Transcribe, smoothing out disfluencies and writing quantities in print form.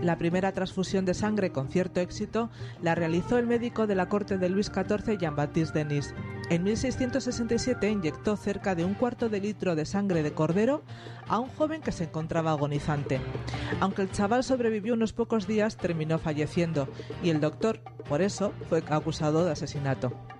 La primera transfusión de sangre con cierto éxito la realizó el médico de la corte de Luis XIV, Jean-Baptiste Denis. En 1667 inyectó cerca de 1/4 de litro de sangre de cordero a un joven que se encontraba agonizante. Aunque el chaval sobrevivió unos pocos días, terminó falleciendo y el doctor, por eso, fue acusado de asesinato.